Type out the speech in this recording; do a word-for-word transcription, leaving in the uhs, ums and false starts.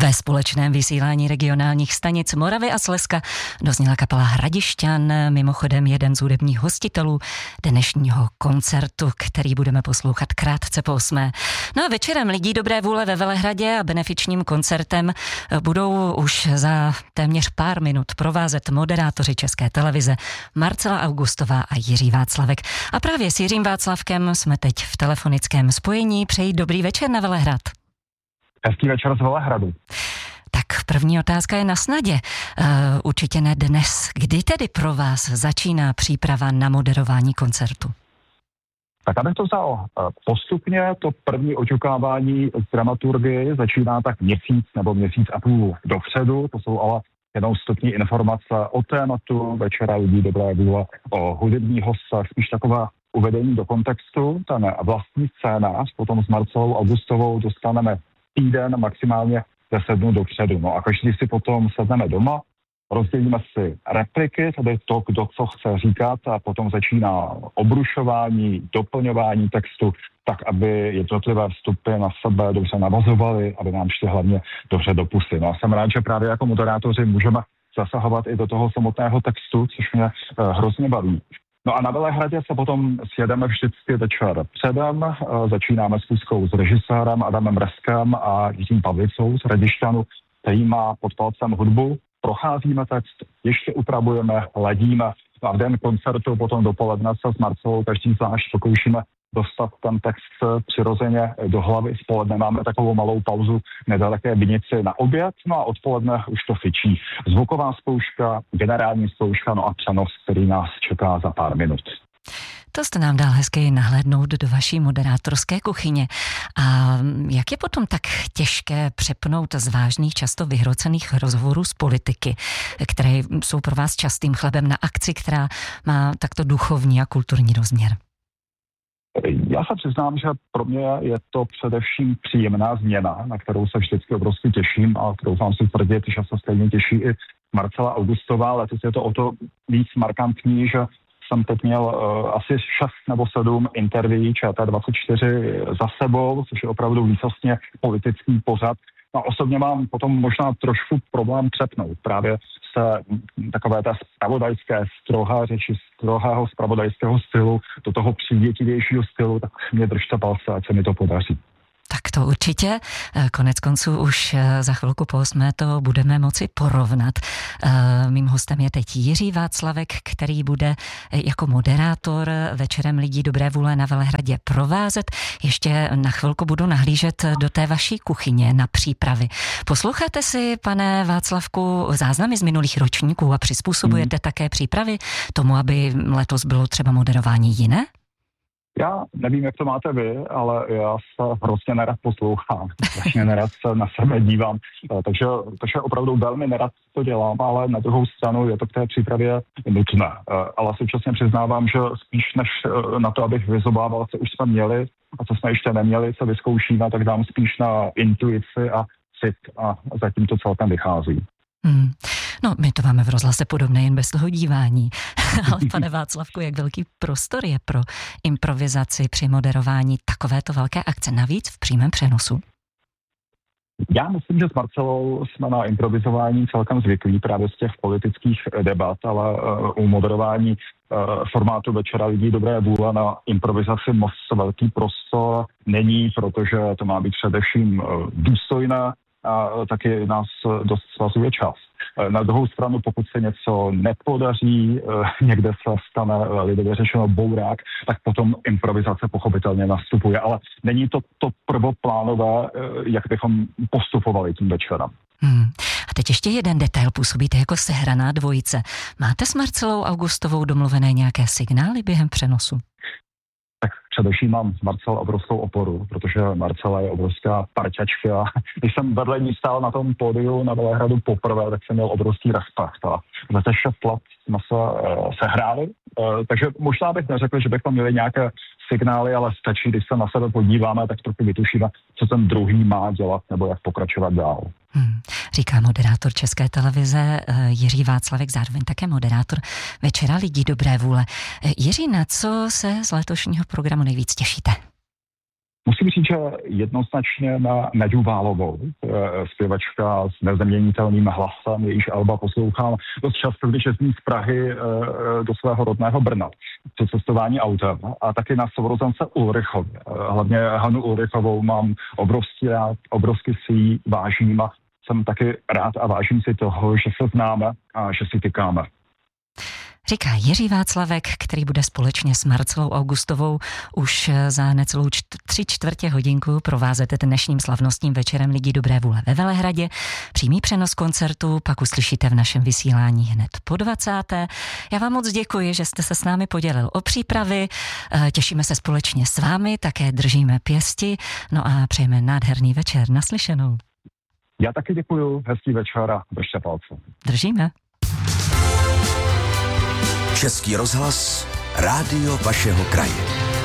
Ve společném vysílání regionálních stanic Moravy a Slezska dozněla kapela Hradišťan, mimochodem jeden z hudebních hostitelů dnešního koncertu, který budeme poslouchat krátce po osmé. No a večerem Lidí dobré vůle ve Velehradě a benefičním koncertem budou už za téměř pár minut provázet moderátoři České televize Marcela Augustová a Jiří Václavek. A právě s Jiřím Václavkem jsme teď v telefonickém spojení. Přeji dobrý večer na Velehrad. Hezký večer z Velehradu. Tak první otázka je na snadě. Uh, určitě ne dnes. Kdy tedy pro vás začíná příprava na moderování koncertu? Tak abych to vzal postupně, to první očekávání z dramaturgie začíná tak měsíc nebo měsíc a půl dopředu. To jsou ale jenom vstupní informace o tématu večera Lidí dobré vůle, o hudební hostech, spíš taková uvedení do kontextu. Ten vlastní scénář potom s Marcelou Augustovou dostaneme týden, maximálně deset dnů dopředu. No a každý si potom sedneme doma, rozdělíme si repliky, tedy to, kdo co chce říkat, a potom začíná obrušování, doplňování textu, tak aby jednotlivé vstupy na sebe dobře navazovaly, aby nám šly hlavně dobře do pusy. No a jsem rád, že právě jako moderátoři můžeme zasahovat i do toho samotného textu, což mě eh, hrozně baví. No a na Velehradě se potom sjedeme vždycky večer předem. Začínáme schůzkou s režisérem Adamem Reskem a Jiřím Pavlicou z Hradišťanu, který má pod palcem hudbu. Procházíme text, ještě upravujeme, ladíme. A v den koncertu potom dopoledne se s Marcelou každý zvlášť pokoušíme dostat ten text přirozeně do hlavy. V poledne máme takovou malou pauzu nedaleké Vinici na oběd, no a odpoledne už to fičí. Zvuková zkouška, generální zkouška, no a přenos, který nás čeká za pár minut. To jste nám dal hezky nahlédnout do vaší moderátorské kuchyně. A jak je potom tak těžké přepnout z vážných, často vyhrocených rozhovorů z politiky, které jsou pro vás častým chlebem, na akci, která má takto duchovní a kulturní rozměr? Já se přiznám, že pro mě je to především příjemná změna, na kterou se vždycky obrovsky těším a troufám si tvrdit, že se stejně těší i Marcela Augustová. Letos je to o to víc markantní, že jsem teď měl uh, asi šest nebo sedm intervií Č T dvacet čtyři za sebou, což je opravdu výsostně politický pořad. A osobně mám potom možná trošku problém přepnout právě se takové té zpravodajské strohé řeči, strohého zpravodajského stylu do toho přívětivějšího stylu, tak mě držte palce, ať se mi to podaří. Tak to určitě. Konec konců už za chvilku po osmé to budeme moci porovnat. Mým hostem je teď Jiří Václavek, který bude jako moderátor večerem Lidí dobré vůle na Velehradě provázet. Ještě na chvilku budu nahlížet do té vaší kuchyně na přípravy. Posloucháte si, pane Václavku, záznamy z minulých ročníků a přizpůsobujete hmm. také přípravy tomu, aby letos bylo třeba moderování jiné? Já nevím, jak to máte vy, ale já se hrozně nerad poslouchám. Strašně nerad se na sebe dívám. Takže, takže opravdu velmi nerad to dělám, ale na druhou stranu je to k té přípravě nutné. Ale současně přiznávám, že spíš než na to, abych vyzobával, co už jsme měli a co jsme ještě neměli, co vyzkoušíme, tak dám spíš na intuici a cit a zatím to celkem vychází. Hmm. No, my to máme v rozhlase podobné, jen bez toho dívání. Ale pane Václavku, jak velký prostor je pro improvizaci při moderování takovéto velké akce, navíc v přímém přenosu? Já myslím, že s Marcelou jsme na improvizování celkem zvyklí právě z těch politických debat, ale uh, u moderování uh, formátu Večera Lidí dobré vůle na improvizaci moc velký prostor není, protože to má být především uh, důstojné a taky nás dost svazuje čas. Na druhou stranu, pokud se něco nepodaří, někde se stane lidově řečeno bourák, tak potom improvizace pochopitelně nastupuje. Ale není to to prvoplánové, jak bychom postupovali tím večerem. Hmm. A teď ještě jeden detail. Působíte jako sehraná dvojice. Máte s Marcelou Augustovou domluvené nějaké signály během přenosu? Tak především mám s Marcelou obrovskou oporu, protože Marcela je obrovská parťačka. Když jsem vedle ní stál na tom pódiu na Velehradu poprvé, tak jsem měl obrovský respekt. A za těch šest let jsme se uh, sehráli, uh, takže možná bych neřekl, že bychom měli nějaké signály, ale stačí, když se na sebe podíváme, tak trochu vytušíme, co ten druhý má dělat nebo jak pokračovat dál. Hmm. Říká moderátor České televize Jiří Václavek, zároveň také moderátor Večera Lidí dobré vůle. Jiří, na co se z letošního programu nejvíc těšíte? Musím říct, že jednoznačně na Naďu Válovou, zpěvačka s nezměnitelným hlasem, jejíž alba poslouchám dost často, když jezdím z Prahy do svého rodného Brna, při cestování autem, a taky na sourozence Ulrichovi. Hlavně Hanu Ulrichovou mám obrovský rád, obrovsky si ji vážím a jsem taky rád a vážím si toho, že se známe a že si tykáme. Říká Jiří Václavek, který bude společně s Marcelou Augustovou už za necelou čt- tři čtvrtě hodinku provázet dnešním slavnostním večerem Lidí dobré vůle ve Velehradě. Přímý přenos koncertu pak uslyšíte v našem vysílání hned po dvacáté. Já vám moc děkuji, že jste se s námi podělil o přípravy. Těšíme se společně s vámi, také držíme pěsti. No a přejeme nádherný večer. Naslyšenou. Já taky děkuju, hezký večer a držte palce. Držíme. Český rozhlas, rádio vašeho kraje.